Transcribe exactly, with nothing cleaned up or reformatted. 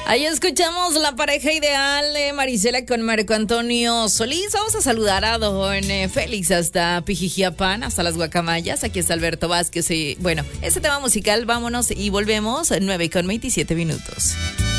Ahí escuchamos la pareja ideal de Marisela con Marco Antonio Solís. Vamos a saludar a don eh, Félix hasta Pijijiapan, hasta las Guacamayas. Aquí está Alberto Vázquez. Y bueno, este tema musical, vámonos y volvemos. nueve con veintisiete minutos.